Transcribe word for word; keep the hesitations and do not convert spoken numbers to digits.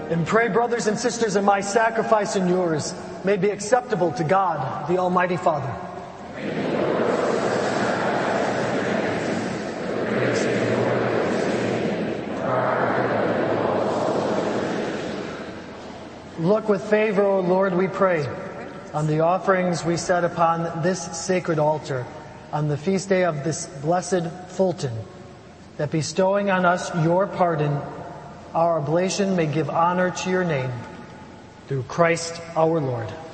And pray, brothers and sisters, that my sacrifice and yours may be acceptable to God, the Almighty Father. Look with favor, O Lord, we pray, on the offerings we set upon this sacred altar, on the feast day of this blessed Fulton, that bestowing on us your pardon, our oblation may give honor to your name. Through Christ our Lord.